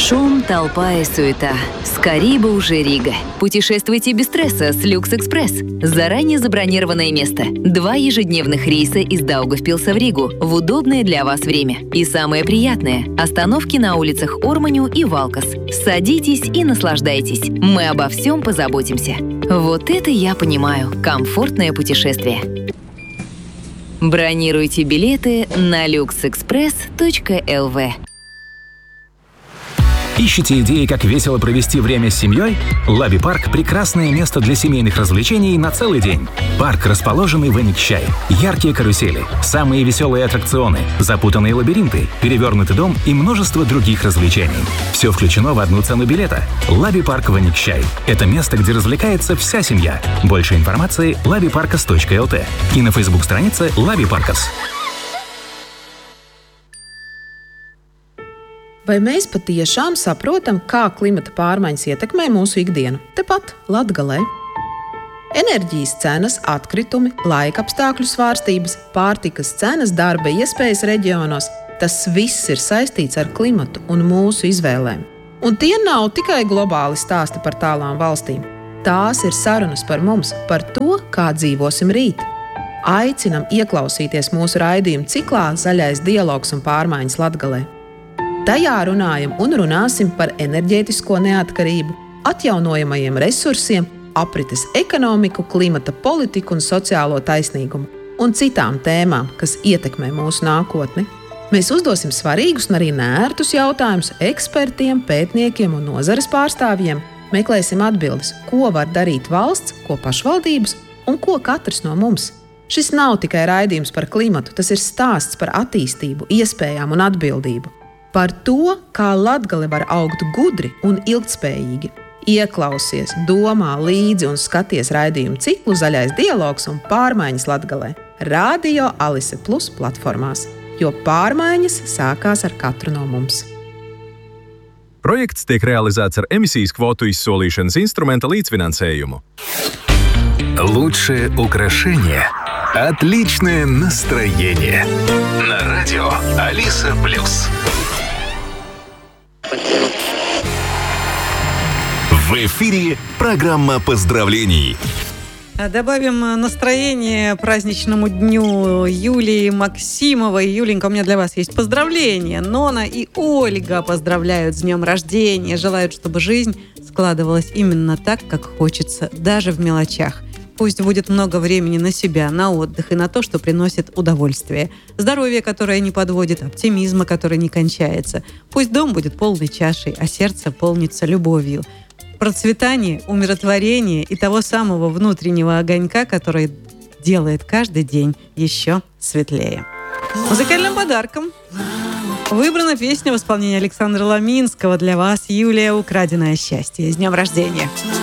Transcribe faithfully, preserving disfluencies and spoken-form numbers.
Шум, толпа и суета. Скорей бы уже Рига. Путешествуйте без стресса с Люкс-Экспресс. Заранее забронированное место. Два ежедневных рейса из Даугавпилса в Ригу в удобное для вас время. И самое приятное – остановки на улицах Орманю и Валкас. Садитесь и наслаждайтесь. Мы обо всем позаботимся. Вот это я понимаю. Комфортное путешествие. Бронируйте билеты на люкс экспресс точка эл ви. Ищете идеи, как весело провести время с семьей? Лаби-парк – прекрасное место для семейных развлечений на целый день. Парк, расположенный в Эникчай. Яркие карусели, самые веселые аттракционы, запутанные лабиринты, перевернутый дом и множество других развлечений. Все включено в одну цену билета. Лаби-парк в Эникчай – это место, где развлекается вся семья. Больше информации – лаби паркас точка эл ти и на фейсбук-странице Лаби-Паркас. Vai mēs patiešām saprotam, kā klimata pārmaiņas ietekmē mūsu ikdienu? Tepat Latgalē. Enerģijas cenas, atkritumi, laikapstākļu svārstības, pārtikas cenas, darba iespējas reģionos – tas viss ir saistīts ar klimatu un mūsu izvēlēm. Un tie nav tikai globāli stāsti par tālām valstīm. Tās ir sarunas par mums, par to, kā dzīvosim rīt. Aicinam ieklausīties mūsu raidījumu ciklā Zaļais dialogs un pārmaiņas Latgalē. Tajā runājam un runāsim par enerģētisko neatkarību, atjaunojamajiem resursiem, aprites ekonomiku, klimata politiku un sociālo taisnīgumu un citām tēmām, kas ietekmē mūsu nākotni. Mēs uzdosim svarīgus un arī neērtus jautājumus ekspertiem, pētniekiem un nozares pārstāvjiem. Meklēsim atbildes, ko var darīt valsts, ko pašvaldības un ko katrs no mums. Šis nav tikai raidījums par klimatu, tas ir stāsts par attīstību, iespējām un atbildību. Par to, kā Latgale var augt gudri un ilgtspējīgi. Ieklausies, domā līdzi un skaties raidījumu ciklu Zaļais dialogs un pārmaiņas Latgalē. Radio Alise Plus platformās, jo pārmaiņas sākās ar katru no mums. Projekts tiek realizēts ar emisijas kvotu izsolīšanas instrumenta līdzfinansējumu. Лучшее украшение – отличное настроение. На радио Алиса Плюс. В эфире программа поздравлений. Добавим настроение праздничному дню Юлии Максимовой. Юленька, у меня для вас есть поздравления. Нона и Ольга поздравляют с днем рождения. Желают, чтобы жизнь складывалась именно так, как хочется, даже в мелочах. Пусть будет много времени на себя, на отдых и на то, что приносит удовольствие. Здоровье, которое не подводит, оптимизма, который не кончается. Пусть дом будет полной чашей, а сердце полнится любовью. Процветание, умиротворение и того самого внутреннего огонька, который делает каждый день еще светлее. Музыкальным подарком выбрана песня в исполнении Александра Ломинского для вас, Юлия, «Украденное счастье». С днем рождения!